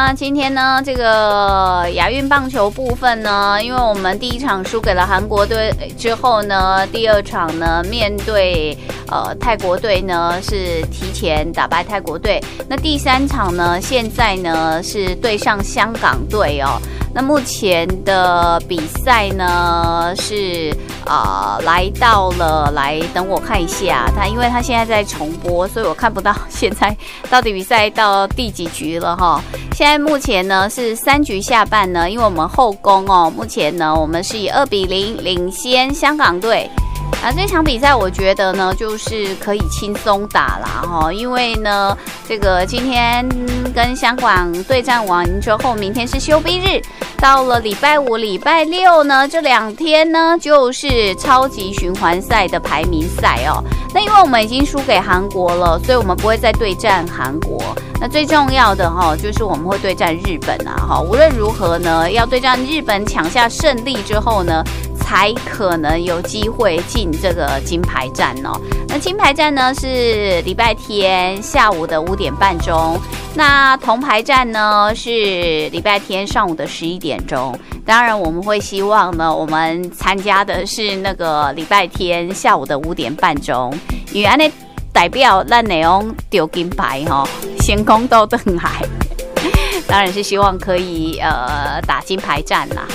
那今天呢，这个亚运棒球部分呢，因为我们第一场输给了韩国队之后呢，第二场呢面对泰国队呢是提前打败泰国队。那第三场呢，现在呢是对上香港队哦。那目前的比赛呢是来到了，来等我看一下，因为他现在在重播，所以我看不到现在到底比赛到第几局了哈。现在目前呢是3局下半呢，因为我们后攻哦，目前呢我们是以2-0领先香港队。这场比赛我觉得呢，就是可以轻松打啦哈，因为呢，这个今天跟香港对战完之后，明天是休逼日，到了礼拜5、礼拜6呢，这2天呢就是超级循环赛的排名赛哦。那因为我们已经输给韩国了，所以我们不会再对战韩国。那最重要的哈，就是我们会对战日本啊哈。无论如何呢，要对战日本，抢下胜利之后呢，才可能有机会进这个金牌战哦。那金牌战呢是礼拜天下午的5点半钟，那铜牌战呢是礼拜天上午的11点钟。当然我们会希望呢，我们参加的是那个礼拜天下午的5点半钟，因为这代表咱内容丢金牌哈，先攻到登海，当然是希望可以打金牌战啦。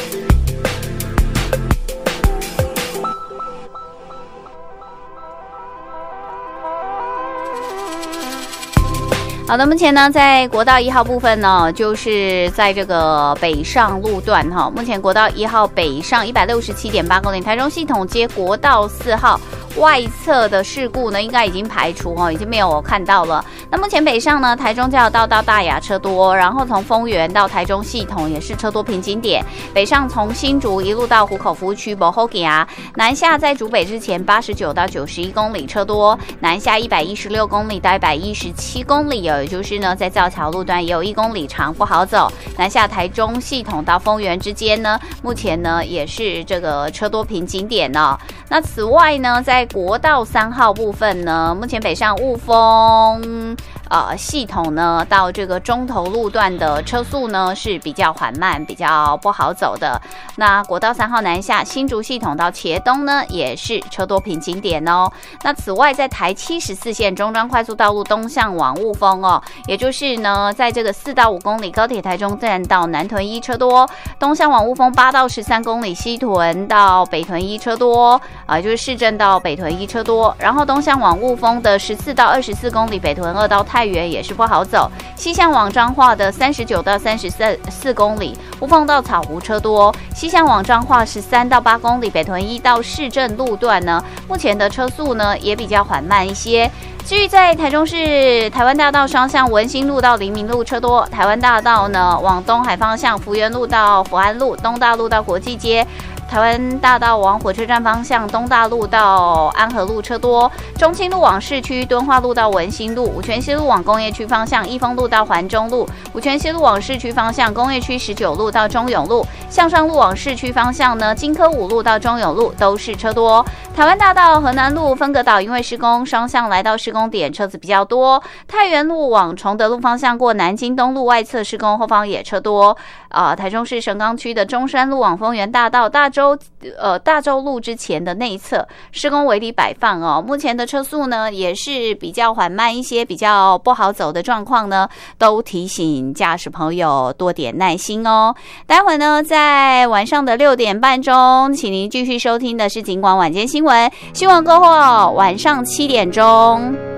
好的，目前呢，在国道1号部分呢，就是在这个北上路段哈，目前国道1号北上167.8公里，台中系统接国道4号外侧的事故呢，应该已经排除哦，已经没有看到了。那目前北上呢，台中交流道到大雅车多，然后从丰原到台中系统也是车多瓶颈点。北上从新竹一路到湖口服务区不好走，南下在竹北之前89到91公里车多，南下116公里到117公里也就是呢，在造桥路段也有1公里长不好走。南下台中系统到丰原之间呢，目前呢也是这个车多瓶颈点哦。那此外呢，在国道3号部分呢，目前北上雾峰系统呢到这个中投路段的车速呢是比较缓慢，比较不好走的。那国道3号南下新竹系统到茄东呢也是车多瓶颈点哦。那此外在台74线中彰快速道路东向往雾峰哦，也就是呢在这个4到5公里高铁台中站到南屯一车多，东向往雾峰8到13公里西屯到北屯一车多就是市政到北屯一车多，然后东向往雾峰的14到24公里北屯2到太原也是不好走，西向往彰化的39到34公里雾峰到草湖车多，西向往彰化13到8公里北屯1到市政路段呢，目前的车速呢也比较缓慢一些。至于在台中市台湾大道双向文心路到黎明路车多，台湾大道呢往东海方向福源路到福安路，东大路到国际街，台湾大道往火车站方向东大路到安和路车多，中清路往市区敦化路到文心路，五权西路往工业区方向益丰路到环中路，五权西路往市区方向工业区19路到中永路，向上路往市区方向呢金科5路到中永路都是车多。台湾大道河南路分隔岛因为施工双向来到施工点车子比较多，太原路往崇德路方向过南京东路外侧施工后方也车多。台中市神冈区的中山路往丰原大道大洲路之前的内侧施工围篱摆放哦，目前的车速呢也是比较缓慢一些，比较不好走的状况呢，都提醒驾驶朋友多点耐心哦。待会呢，在晚上的6点半钟，请您继续收听的是警广晚间新闻，新闻过后晚上7点钟。